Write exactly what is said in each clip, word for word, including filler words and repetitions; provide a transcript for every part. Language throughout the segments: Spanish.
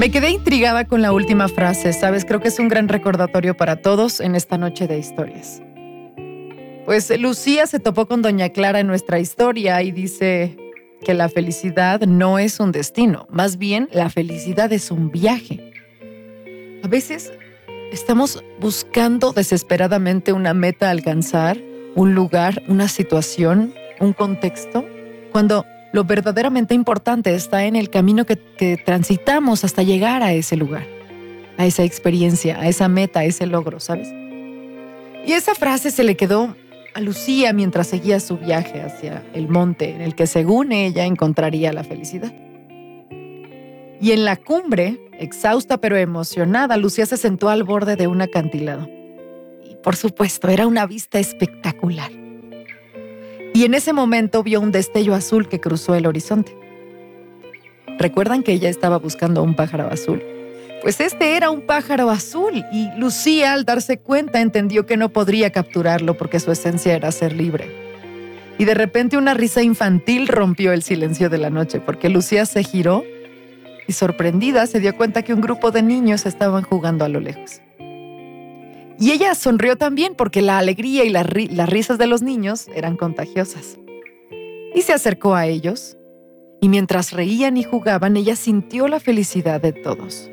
Me quedé intrigada con la última frase, ¿sabes? Creo que es un gran recordatorio para todos en esta noche de historias. Pues Lucía se topó con Doña Clara en nuestra historia y dice que la felicidad no es un destino, más bien la felicidad es un viaje. A veces estamos buscando desesperadamente una meta a alcanzar, un lugar, una situación, un contexto, cuando lo verdaderamente importante está en el camino que, que transitamos hasta llegar a ese lugar, a esa experiencia, a esa meta, a ese logro, ¿sabes? Y esa frase se le quedó a Lucía mientras seguía su viaje hacia el monte en el que según ella encontraría la felicidad. Y en la cumbre, exhausta pero emocionada, Lucía se sentó al borde de un acantilado. Y por supuesto, era una vista espectacular. Y en ese momento vio un destello azul que cruzó el horizonte. ¿Recuerdan que ella estaba buscando un pájaro azul? Pues este era un pájaro azul y Lucía, al darse cuenta, entendió que no podría capturarlo porque su esencia era ser libre. Y de repente una risa infantil rompió el silencio de la noche porque Lucía se giró y sorprendida se dio cuenta que un grupo de niños estaban jugando a lo lejos. Y ella sonrió también porque la alegría y la ri- las risas de los niños eran contagiosas. Y se acercó a ellos y mientras reían y jugaban, ella sintió la felicidad de todos.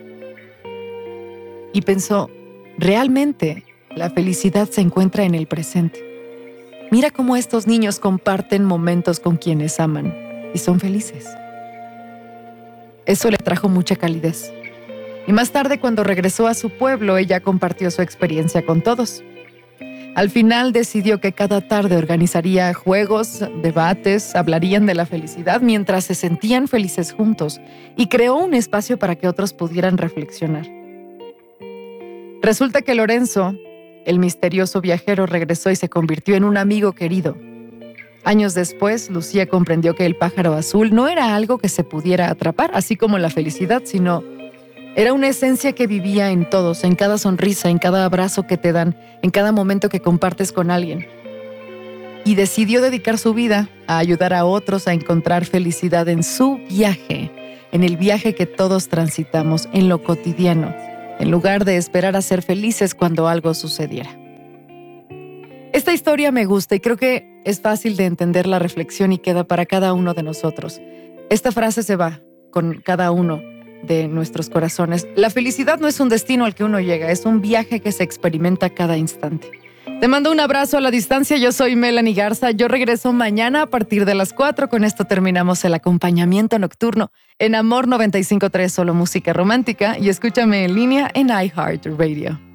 Y pensó, realmente la felicidad se encuentra en el presente. Mira cómo estos niños comparten momentos con quienes aman y son felices. Eso le trajo mucha calidez. Y más tarde, cuando regresó a su pueblo, ella compartió su experiencia con todos. Al final decidió que cada tarde organizaría juegos, debates, hablarían de la felicidad mientras se sentían felices juntos y creó un espacio para que otros pudieran reflexionar. Resulta que Lorenzo, el misterioso viajero, regresó y se convirtió en un amigo querido. Años después, Lucía comprendió que el pájaro azul no era algo que se pudiera atrapar, así como la felicidad, sino era una esencia que vivía en todos, en cada sonrisa, en cada abrazo que te dan, en cada momento que compartes con alguien. Y decidió dedicar su vida a ayudar a otros a encontrar felicidad en su viaje, en el viaje que todos transitamos, en lo cotidiano, en lugar de esperar a ser felices cuando algo sucediera. Esta historia me gusta y creo que es fácil de entender la reflexión y queda para cada uno de nosotros. Esta frase se va con cada uno de nuestros corazones. La felicidad no es un destino al que uno llega, es un viaje que se experimenta cada instante. Te mando un abrazo a la distancia, yo soy Melanie Garza, yo regreso mañana a partir de las cuatro, con esto terminamos el acompañamiento nocturno en Amor noventa y cinco punto tres, solo música romántica, y escúchame en línea en iHeartRadio.